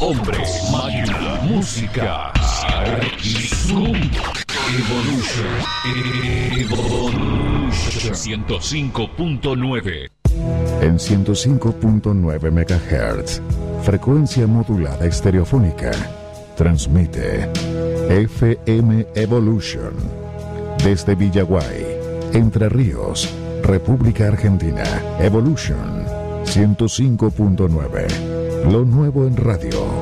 Hombre, máquina, música, Evolution 105.9. En 105.9 MHz, frecuencia modulada estereofónica, transmite FM Evolution desde Villaguay, Entre Ríos, República Argentina. Evolution 105.9, lo nuevo en radio.